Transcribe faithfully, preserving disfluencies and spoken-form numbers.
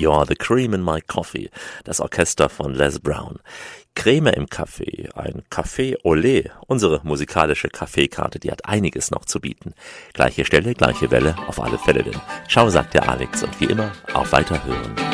You're the cream in my coffee, das Orchester von Les Brown. Creme im Kaffee, ein Café Olé, unsere musikalische Kaffeekarte, die hat einiges noch zu bieten. Gleiche Stelle, gleiche Welle, auf alle Fälle denn. Ciao, sagt der Alex und wie immer, auf Weiterhören.